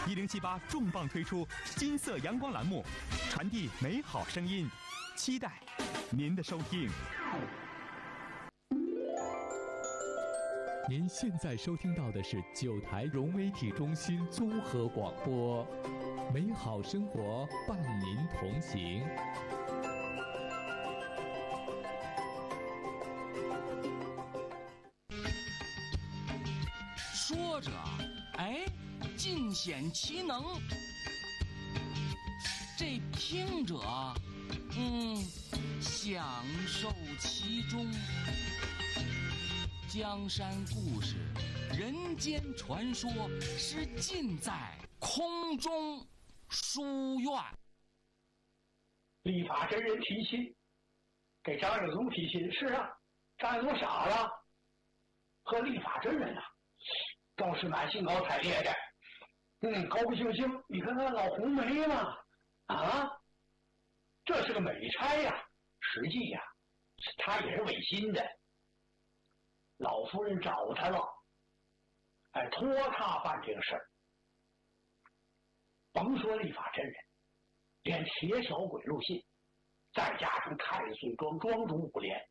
1078重磅推出金色阳光栏目，传递美好声音，期待您的收听。 您现在收听到的是9台融媒体中心综合广播，美好生活伴您同行。 说着，尽显其能；这听者，享受其中。江山故事，人间传说，是尽在空中书院。 立法真人提亲，给张有宗提亲。是啊，张有宗傻了，和立法真人啊，倒是蛮兴高采烈的。高高兴兴。你看看老红梅嘛，这是个美差呀，实际呀，他也是违心的。老夫人找他了，托他办这个事儿。甭说立法真人，连铁小鬼陆信，再加上太岁庄庄主5连，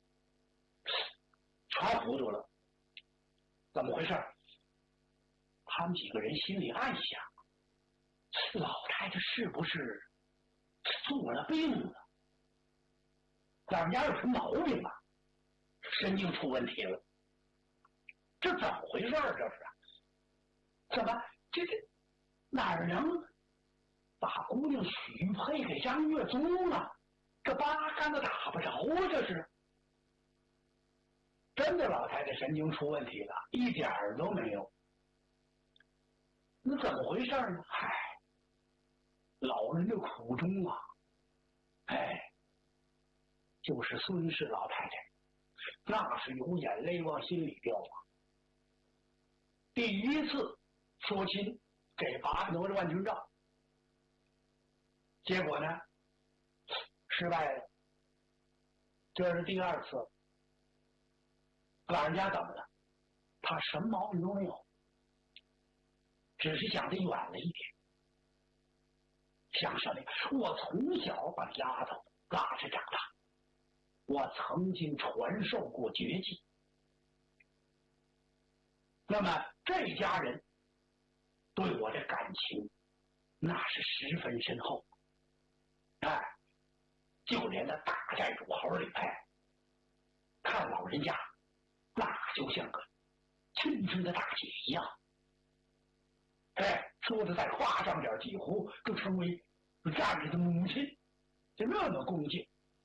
全糊涂了。怎么回事？他们几个人心里暗想，老太太是不是做了病了？老人家有什么毛病啊？神经出问题了，这怎么回事？这是怎么这哪儿能把姑娘许配给张月宗啊？这八竿子打不着啊！这是真的，老太太神经出问题了，一点儿都没有。那怎么回事呢？老人的苦衷啊，就是孙氏老太太。那是有眼泪往心里掉啊！第一次说亲给拔哪吒万军帐，结果呢失败了。这是第二次，老人家怎么了？他什么毛病都没有，只是想得远了一点。想什么？我从小把丫头拉着长大，我曾经传授过绝技，那么这家人对我的感情那是十分深厚，就连那大寨主侯里派看老人家那就像个亲生的大姐一样，说的再夸张点，几乎就成为家里的母亲，就那么恭敬。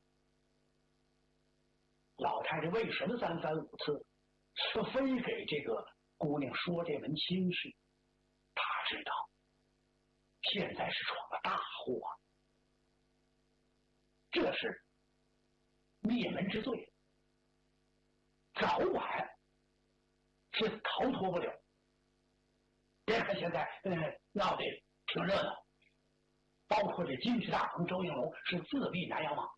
老太太为什么3、5次非给这个姑娘说这门亲事？她知道现在是闯了大祸，这是灭门之罪，早晚是逃脱不了。别看现在闹得挺热闹，包括这金翅大鹏周应龙是自立南阳王。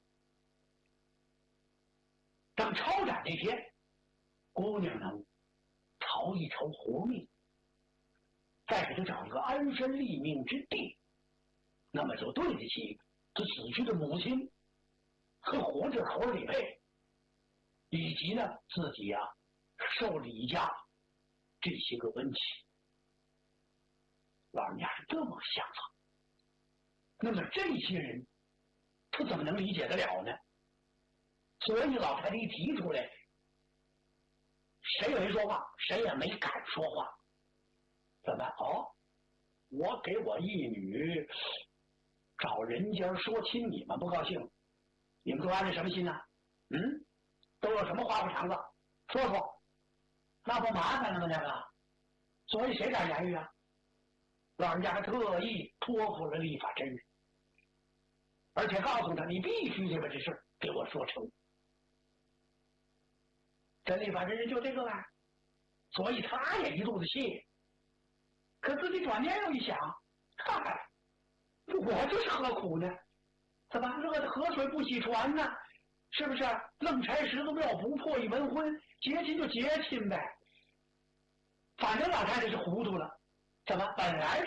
等抄斩那天，姑娘能逃一条活命，再给她找一个安身立命之地，那么就对得起她死去的母亲和活着侯李佩，以及呢自己受李家这些个恩情。老人家是这么想法，那么这些人他怎么能理解得了呢？所以老太太一提出来，谁也没说话，谁也没敢说话。怎么？我给我义女找人家说亲，你们不高兴？你们都安着什么心呢？都有什么花不肠子？说说，那不麻烦了吗？那个，所以谁敢言语啊？老人家还特意托付了立法真人，而且告诉他，你必须得把这事给我说成。这立法真人就这个吧，所以他也一肚子气。可自己转念又一想，我这是何苦呢？怎么热的河水不洗船呢？是不是？愣柴十子庙不破一文婚，结亲就结亲呗。反正老太太是糊涂了，怎么本来